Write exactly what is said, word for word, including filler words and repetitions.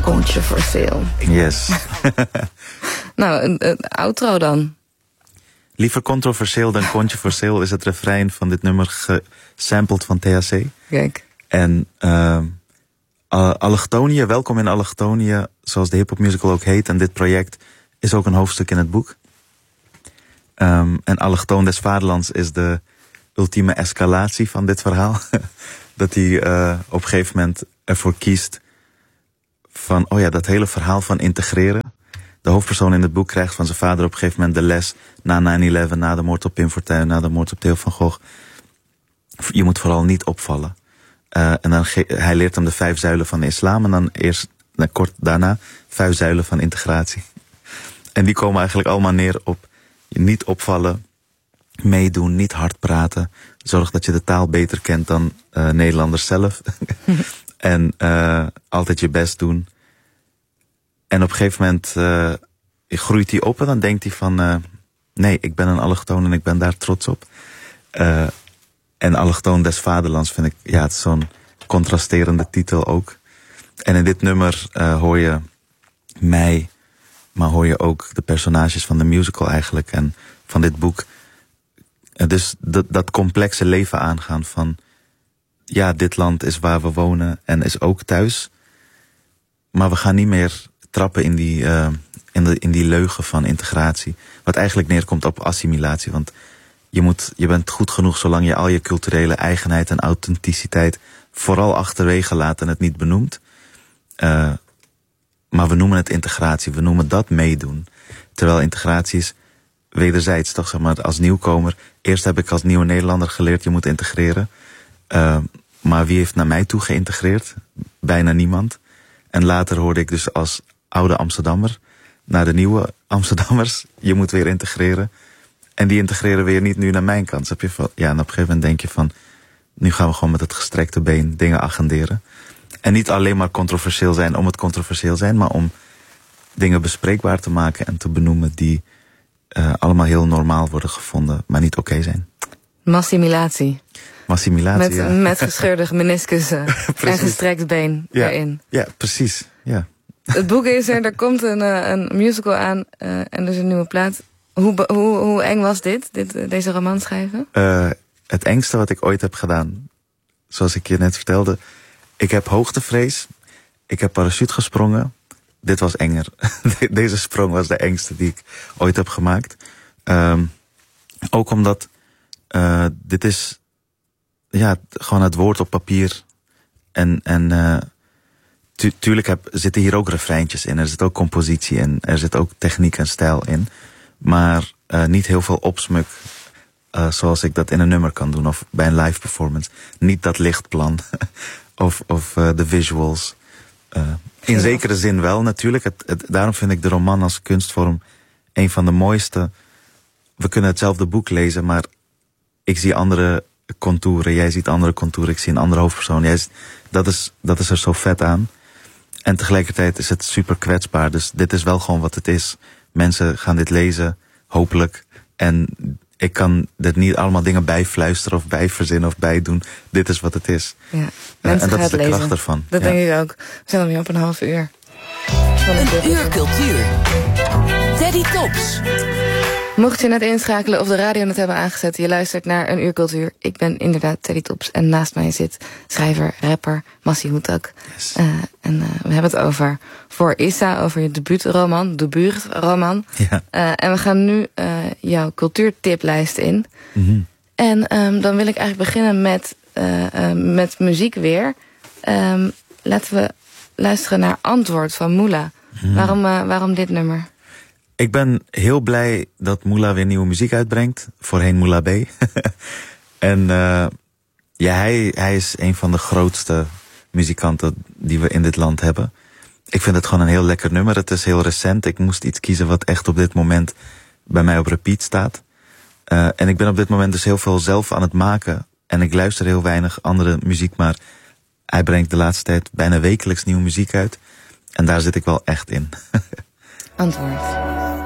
Controversieel. Yes. Nou, een, een outro dan. Liever controversieel dan controversieel is het refrein van dit nummer gesampled van T H C. Kijk. En uh, Allochtonië, welkom in Allochtonië, zoals de hiphop musical ook heet. En dit project is ook een hoofdstuk in het boek. Um, en Allochtoon des Vaderlands is de ultieme escalatie van dit verhaal. Dat hij uh, op een gegeven moment ervoor kiest van, oh ja, dat hele verhaal van integreren. De hoofdpersoon in het boek krijgt van zijn vader op een gegeven moment de les na nine eleven, na de moord op Pim Fortuyn, na de moord op Theo van Gogh. Je moet vooral niet opvallen. Uh, en dan ge- hij leert hem de vijf zuilen van de islam en dan eerst, nou, kort daarna, vijf zuilen van integratie. En die komen eigenlijk allemaal neer op je niet opvallen, meedoen, niet hard praten. Zorg dat je de taal beter kent dan uh, Nederlanders zelf. En uh, altijd je best doen. En op een gegeven moment uh, groeit hij op en dan denkt hij van, uh, nee, ik ben een allochtoon en ik ben daar trots op. Uh, en Allochtoon des Vaderlands vind ik, ja, het is zo'n contrasterende titel ook. En in dit nummer uh, hoor je mij, maar hoor je ook de personages van de musical eigenlijk en van dit boek. Uh, dus dat, dat complexe leven aangaan van, ja, dit land is waar we wonen en is ook thuis. Maar we gaan niet meer trappen in die, uh, in, de, in die leugen van integratie. Wat eigenlijk neerkomt op assimilatie. Want je, moet, je bent goed genoeg zolang je al je culturele eigenheid en authenticiteit vooral achterwege laat en het niet benoemt. Uh, maar we noemen het integratie. We noemen dat meedoen. Terwijl integratie is wederzijds, toch, zeg maar, als nieuwkomer. Eerst heb ik als nieuwe Nederlander geleerd, je moet integreren. Uh, maar wie heeft naar mij toe geïntegreerd? Bijna niemand. En later hoorde ik dus als oude Amsterdammer naar de nieuwe Amsterdammers, je moet weer integreren. En die integreren weer niet nu naar mijn kant. Heb je van, ja, en op een gegeven moment denk je van, nu gaan we gewoon met het gestrekte been dingen agenderen. En niet alleen maar controversieel zijn om het controversieel zijn, maar om dingen bespreekbaar te maken en te benoemen die uh, allemaal heel normaal worden gevonden, maar niet oké okay zijn. Massimilatie. Massimilatie, met, ja. Met gescheurde meniscussen en gestrekt been ja, erin. Ja, precies. Ja. Het boek is er, er komt een, een musical aan uh, en dus een nieuwe plaat. Hoe, hoe, hoe eng was dit, dit deze roman schrijven? Uh, het engste wat ik ooit heb gedaan, zoals ik je net vertelde. Ik heb hoogtevrees, ik heb parachute gesprongen. Dit was enger. Deze sprong was de engste die ik ooit heb gemaakt. Um, ook omdat uh, dit is, ja, gewoon het woord op papier. En, en uh, tu tuurlijk heb, zitten hier ook refreintjes in. Er zit ook compositie in. Er zit ook techniek en stijl in. Maar uh, niet heel veel opsmuk. Uh, zoals ik dat in een nummer kan doen. Of bij een live performance. Niet dat lichtplan. of of uh, de visuals. Uh, in ja. zekere zin wel natuurlijk. Het, het, daarom vind ik de roman als kunstvorm een van de mooiste. We kunnen hetzelfde boek lezen. Maar ik zie andere contouren. Jij ziet andere contouren. Ik zie een andere hoofdpersoon. Jij ziet, dat, is, dat is er zo vet aan. En tegelijkertijd is het super kwetsbaar. Dus dit is wel gewoon wat het is. Mensen gaan dit lezen, hopelijk. En ik kan er niet allemaal dingen bij fluisteren of bij verzinnen of bij doen. Dit is wat het is. Ja, uh, en dat is de lezen. kracht ervan. Dat ja. denk ik ook. We zijn alweer op een half uur. Een uur cultuur. Teddy Tops. Mocht je net inschakelen of de radio net hebben aangezet, je luistert naar Een Uur Cultuur. Ik ben inderdaad Teddy Tops en naast mij zit schrijver, rapper Massi Hoetak. Yes. Uh, en uh, we hebben het over Voor Issa, over je debuutroman, debuutroman. Ja. Uh, en we gaan nu uh, jouw cultuurtiplijst in. Mm-hmm. En um, dan wil ik eigenlijk beginnen met, uh, uh, met muziek weer. Um, laten we luisteren naar Antwoord van Moula. Mm. Waarom, uh, waarom dit nummer? Ik ben heel blij dat Moula weer nieuwe muziek uitbrengt. Voorheen Moula B. En uh, ja, hij, hij is een van de grootste muzikanten die we in dit land hebben. Ik vind het gewoon een heel lekker nummer. Het is heel recent. Ik moest iets kiezen wat echt op dit moment bij mij op repeat staat. Uh, en ik ben op dit moment dus heel veel zelf aan het maken. En ik luister heel weinig andere muziek. Maar hij brengt de laatste tijd bijna wekelijks nieuwe muziek uit. En daar zit ik wel echt in. Antwoord.